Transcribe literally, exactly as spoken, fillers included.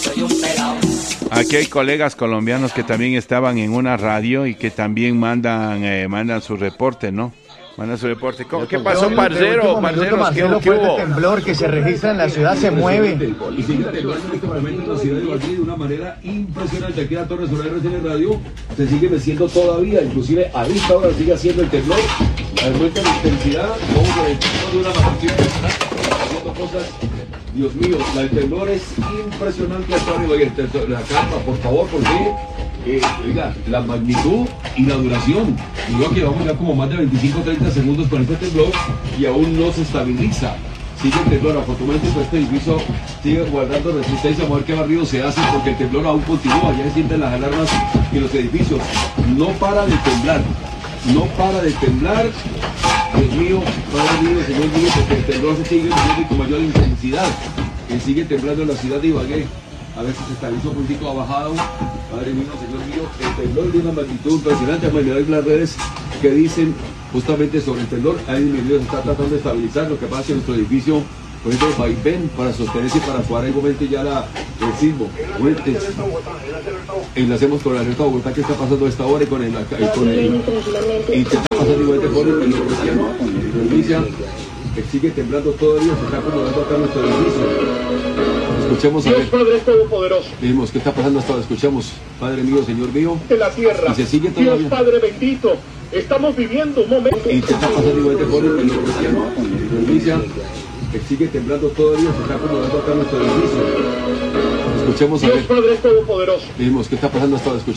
Aquí hay colegas colombianos que también estaban en una radio y que también mandan eh, mandan su reporte, ¿no? Manda su reporte. ¿Cómo, ¿Qué pasó, parcero? Parcero, Marcelo, ¿qué, qué hubo? El temblor que se registra en la ciudad se mueve. Y sigue temblando en este momento en la ciudad de Ibagué de una manera impresionante. Aquí en Torres Solar R C N Radio se sigue meciendo todavía. Inclusive a esta hora sigue haciendo el temblor. A vuelta de intensidad. Vamos a ver de una magnitud haciendo cosas. Dios mío, el temblor es impresionante. La calma, por favor, porque eh, oiga, la magnitud y la duración. Digo que vamos ya como más de veinticinco a treinta segundos con este temblor y aún no se estabiliza. Sigue el temblor, afortunadamente pues este edificio sigue guardando resistencia. Vamos a ver qué barrido se hace porque el temblor aún continúa. Ya se sienten las alarmas en los edificios. No para de temblar, no para de temblar. Dios mío, Padre mío, Señor mío, porque el temblor se sigue moviendo con mayor intensidad. Que sigue temblando en la ciudad de Ibagué. A ver si se estabilizó un poquito, ha bajado. Padre mío, Señor mío, el temblor de una magnitud impresionante. Bueno, hay las redes que dicen justamente sobre el temblor. Ahí mi Dios está tratando de estabilizar. Lo que pasa es que nuestro edificio, por ejemplo, vaivén para sostenerse y para jugar igualmente ya la, el sismo. Enlacemos con la alerta Bogotá que está pasando a esta hora y con el, y con el y que está pasando igualmente con el provincia que sigue temblando todavía, se está acomodando acá nuestro edificio. Escuchemos a ver. Dios Padre Todopoderoso. Vimos qué está pasando hasta ahora. Escuchamos, Padre mío, Señor mío. De la tierra. Y se sigue todavía. Dios Padre bendito. Estamos viviendo un momento. Y se está pasando igualmente con el provincia que sigue temblando todavía, se está acomodando acá nuestro edificio. Escuchemos a ver. Dios Padre Todopoderoso. Vimos qué está pasando hasta ahora.